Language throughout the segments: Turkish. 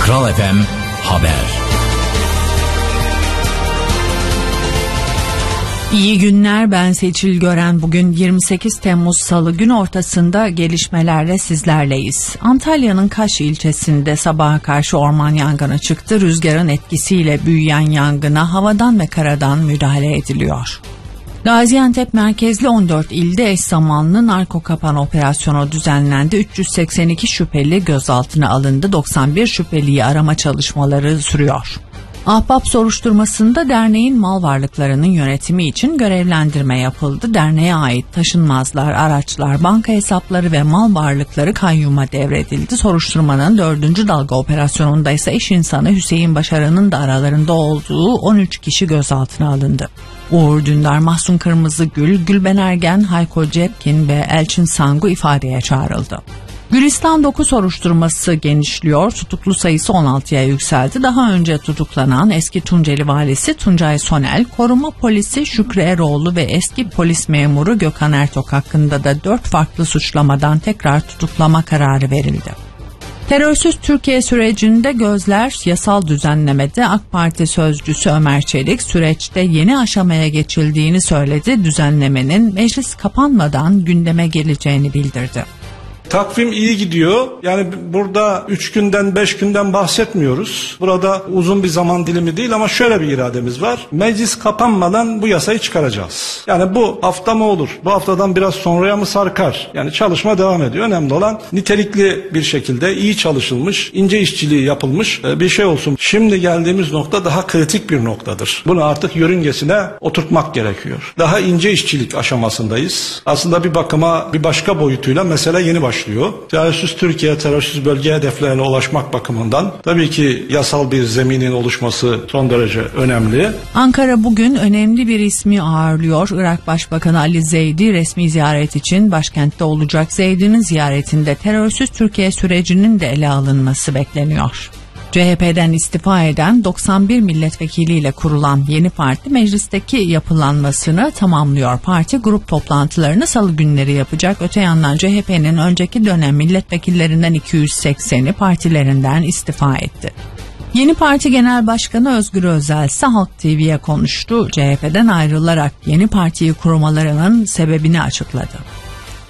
Kral FM Haber. İyi günler, ben Seçil Gören. Bugün 28 Temmuz Salı, gün ortasında gelişmelerle sizlerleyiz. Antalya'nın Kaş ilçesinde sabaha karşı orman yangını çıktı. Rüzgarın etkisiyle büyüyen yangına havadan ve karadan müdahale ediliyor. Gaziantep merkezli 14 ilde eş zamanlı narko kapan operasyonu düzenlendi. 382 şüpheli gözaltına alındı. 91 şüpheliyi arama çalışmaları sürüyor. Ahbap soruşturmasında derneğin mal varlıklarının yönetimi için görevlendirme yapıldı. Derneğe ait taşınmazlar, araçlar, banka hesapları ve mal varlıkları kayyuma devredildi. Soruşturmanın 4. dalga operasyonunda ise iş insanı Hüseyin Başaran'ın da aralarında olduğu 13 kişi gözaltına alındı. Uğur Dündar, Mahsun Kırmızıgül, Gülben Ergen, Hayko Cepkin ve Elçin Sangu ifadeye çağrıldı. Gülistan doku soruşturması genişliyor. Tutuklu sayısı 16'ya yükseldi. Daha önce tutuklanan eski Tunceli valisi Tuncay Sonel, koruma polisi Şükrü Eroğlu ve eski polis memuru Gökhan Ertok hakkında da 4 farklı suçlamadan tekrar tutuklama kararı verildi. Terörsüz Türkiye sürecinde gözler yasal düzenlemede. AK Parti sözcüsü Ömer Çelik süreçte yeni aşamaya geçildiğini söyledi. Düzenlemenin meclis kapanmadan gündeme geleceğini bildirdi. Takvim iyi gidiyor. Yani burada 3 günden 5 günden bahsetmiyoruz. Burada uzun bir zaman dilimi değil ama şöyle bir irademiz var. Meclis kapanmadan bu yasayı çıkaracağız. Yani bu hafta mı olur? Bu haftadan biraz sonraya mı sarkar? Yani çalışma devam ediyor. Önemli olan nitelikli bir şekilde iyi çalışılmış, ince işçiliği yapılmış bir şey olsun. Şimdi geldiğimiz nokta daha kritik bir noktadır. Bunu artık yörüngesine oturtmak gerekiyor. Daha ince işçilik aşamasındayız. Aslında bir bakıma bir başka boyutuyla mesele yeni başlıyor. Terörsüz Türkiye, terörsüz bölge hedeflerine ulaşmak bakımından tabii ki yasal bir zeminin oluşması son derece önemli. Ankara bugün önemli bir ismi ağırlıyor. Irak Başbakanı Ali Zeydi resmi ziyaret için başkentte olacak. Zeydi'nin ziyaretinde terörsüz Türkiye sürecinin de ele alınması bekleniyor. CHP'den istifa eden 91 milletvekiliyle kurulan yeni parti meclisteki yapılanmasını tamamlıyor. Parti grup toplantılarını salı günleri yapacak. Öte yandan CHP'nin önceki dönem milletvekillerinden 280'i partilerinden istifa etti. Yeni Parti Genel Başkanı Özgür Özel ise Halk TV'ye konuştu. CHP'den ayrılarak yeni partiyi kurmalarının sebebini açıkladı.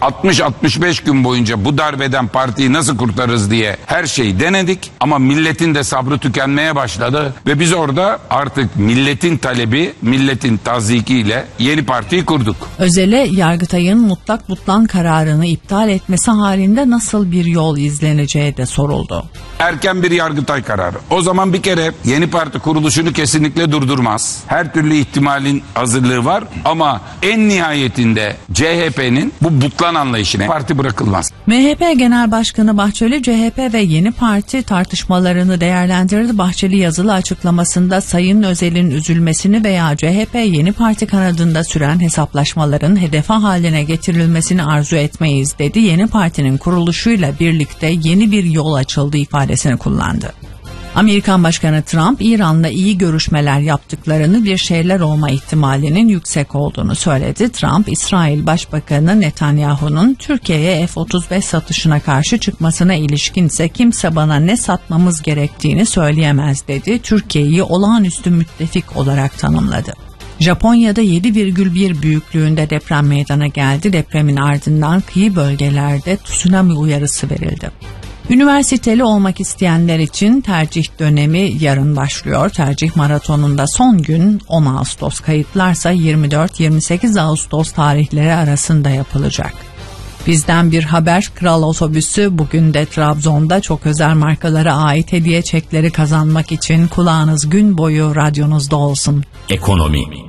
60-65 gün boyunca bu darbeden partiyi nasıl kurtarırız diye her şeyi denedik ama milletin de sabrı tükenmeye başladı ve biz orada artık milletin talebi, milletin tazyikiyle yeni partiyi kurduk. Özel'e Yargıtay'ın mutlak butlan kararını iptal etmesi halinde nasıl bir yol izleneceği de soruldu. Erken bir Yargıtay kararı. O zaman bir kere yeni parti kuruluşunu kesinlikle durdurmaz. Her türlü ihtimalin hazırlığı var ama en nihayetinde CHP'nin bu butlan anlayışına parti bırakılmaz. MHP Genel Başkanı Bahçeli CHP ve yeni parti tartışmalarını değerlendirdi. Bahçeli yazılı açıklamasında Sayın Özel'in üzülmesini veya CHP yeni parti kanadında süren hesaplaşmaların hedefe haline getirilmesini arzu etmeyiz dedi. Yeni partinin kuruluşuyla birlikte yeni bir yol açıldı ifadesini kullandı. Amerikan Başkanı Trump, İran'la iyi görüşmeler yaptıklarını, bir şeyler olma ihtimalinin yüksek olduğunu söyledi. Trump, İsrail Başbakanı Netanyahu'nun Türkiye'ye F-35 satışına karşı çıkmasına ilişkin ise kimse bana ne satmamız gerektiğini söyleyemez dedi. Türkiye'yi olağanüstü müttefik olarak tanımladı. Japonya'da 7,1 büyüklüğünde deprem meydana geldi. Depremin ardından kıyı bölgelerde tsunami uyarısı verildi. Üniversiteli olmak isteyenler için tercih dönemi yarın başlıyor. Tercih maratonunda son gün 10 Ağustos, kayıtlarsa 24-28 Ağustos tarihleri arasında yapılacak. Bizden bir haber, Kral Otobüsü bugün de Trabzon'da çok özel markalara ait hediye çekleri kazanmak için kulağınız gün boyu radyonuzda olsun. Ekonomi.